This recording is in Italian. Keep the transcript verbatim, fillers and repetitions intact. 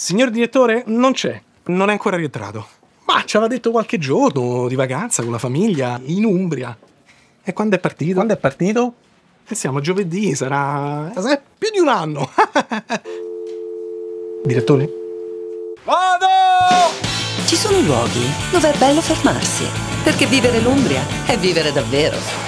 Signor direttore, non c'è. Non è ancora rientrato. Ma ci aveva detto qualche giorno di vacanza con la famiglia in Umbria. E quando è partito? Quando è partito? E siamo a giovedì, sarà... sarà più di un anno. Direttore? Vado! Ci sono luoghi dove è bello fermarsi, perché vivere l'Umbria è vivere davvero.